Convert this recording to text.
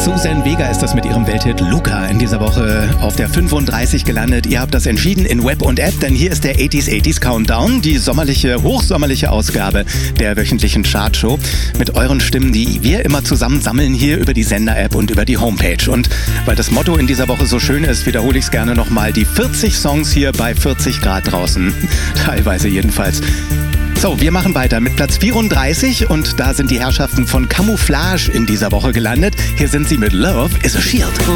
Suzanne Vega ist das mit ihrem Welthit Luca in dieser Woche auf der 35 gelandet. Ihr habt das entschieden in Web und App, denn hier ist der 80s Countdown, die hochsommerliche Ausgabe der wöchentlichen Chartshow mit euren Stimmen, die wir immer zusammen sammeln hier über die Sender-App und über die Homepage. Und weil das Motto in dieser Woche so schön ist, wiederhole ich es gerne nochmal. Die 40 Songs hier bei 40 Grad draußen. Teilweise jedenfalls. So, wir machen weiter mit Platz 34 und da sind die Herrschaften von Camouflage in dieser Woche gelandet. Hier sind sie mit Love is a Shield.